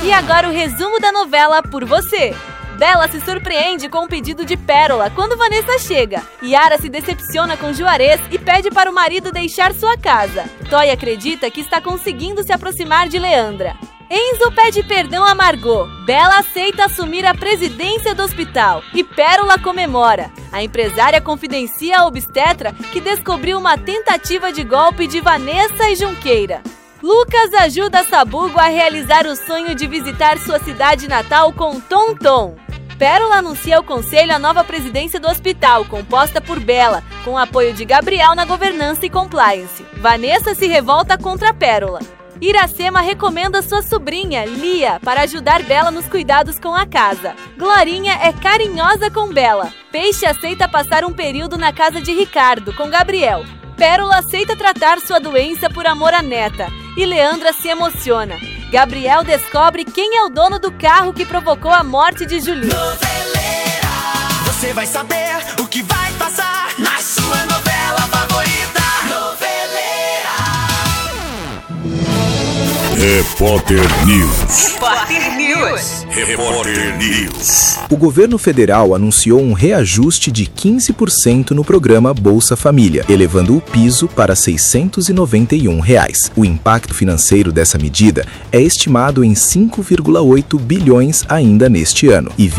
E agora o resumo da novela por você. Bela se surpreende com o pedido de Pérola quando Vanessa chega. Yara se decepciona com Juarez e pede para o marido deixar sua casa. Toy acredita que está conseguindo se aproximar de Leandra. Enzo pede perdão a Margot. Bela aceita assumir a presidência do hospital e Pérola comemora. A empresária confidencia a obstetra que descobriu uma tentativa de golpe de Vanessa e Junqueira. Lucas ajuda Sabugo a realizar o sonho de visitar sua cidade natal com Tom Tom. Pérola anuncia ao conselho a nova presidência do hospital, composta por Bela, com o apoio de Gabriel na governança e compliance. Vanessa se revolta contra Pérola. Iracema recomenda sua sobrinha, Lia, para ajudar Bela nos cuidados com a casa. Glorinha é carinhosa com Bela. Peixe aceita passar um período na casa de Ricardo, com Gabriel. Pérola aceita tratar sua doença por amor à neta. E Leandra se emociona. Gabriel descobre quem é o dono do carro que provocou a morte de Julinho. Noveleira, você vai saber o que vai passar na sua novela favorita. Noveleira. Repórter News. Repórter News. Repórter News. O governo federal anunciou um reajuste de 15% no programa Bolsa Família, elevando o piso para R$ 691. O impacto financeiro dessa medida é estimado em 5,8 bilhões ainda neste ano e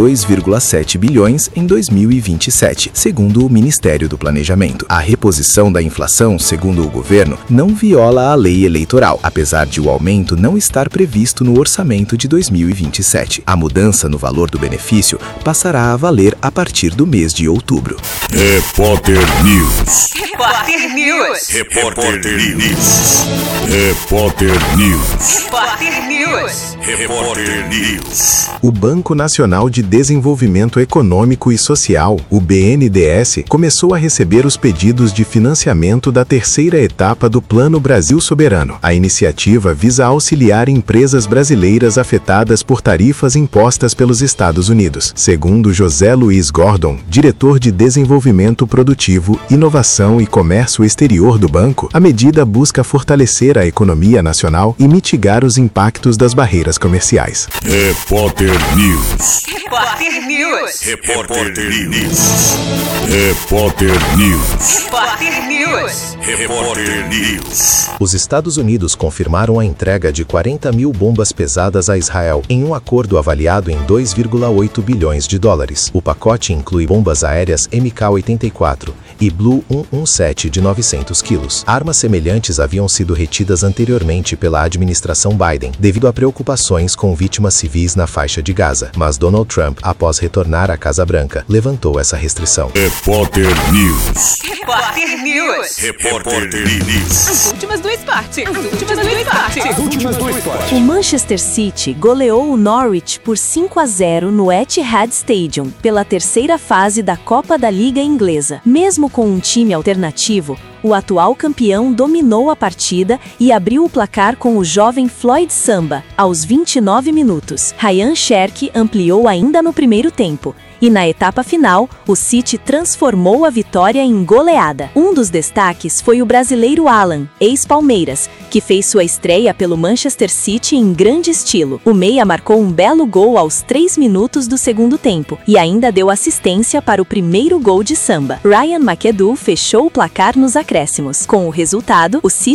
22,7 bilhões em 2027, segundo o Ministério do Planejamento. A reposição da inflação, segundo o governo, não viola a lei eleitoral, apesar de o aumento não estar previsto no orçamento de 2027. A mudança no valor do benefício passará a valer a partir do mês de outubro. Repórter News. Repórter News. Repórter News. Repórter News. Repórter News. Repórter News. O Banco Nacional de Desenvolvimento Econômico e Social, o BNDES, começou a receber os pedidos de financiamento da terceira etapa do Plano Brasil Soberano. A iniciativa visa auxiliar empresas brasileiras afetadas por tarifas impostas pelos Estados Unidos. Segundo José Luiz Gordon, diretor de Desenvolvimento Produtivo, Inovação e Comércio Exterior do banco, a medida busca fortalecer a economia nacional e mitigar os impactos das barreiras comerciais. Repórter News. Repórter News. Repórter News. Repórter News. Repórter News. Repórter News. Os Estados Unidos confirmaram a entrega de 40 mil bombas pesadas a Israel em um acordo avaliado em 2,8 bilhões de dólares. O pacote inclui bombas aéreas MK-84 e Blue 117 de 900 quilos. Armas semelhantes haviam sido retidas anteriormente pela administração Biden, devido a preocupações com vítimas civis na faixa de Gaza. Mas Donald Trump, após retornar à Casa Branca, levantou essa restrição. Repórter News. Repórter News. Repórter News. As últimas do esporte. As últimas do esporte. O Manchester City goleou o Norwich por 5-0 no Etihad Stadium, pela terceira fase da Copa da Liga Inglesa. Mesmo com um time alternativo, o atual campeão dominou a partida e abriu o placar com o jovem Floyd Samba, aos 29 minutos. Ryan Cherki ampliou ainda no primeiro tempo. E na etapa final, o City transformou a vitória em goleada. Um dos destaques foi o brasileiro Alan, ex-Palmeiras, que fez sua estreia pelo Manchester City em grande estilo. O meia marcou um belo gol aos 3 minutos do segundo tempo e ainda deu assistência para o primeiro gol de Samba. Ryan McAdoo fechou o placar nos acréscimos. Com o resultado, o City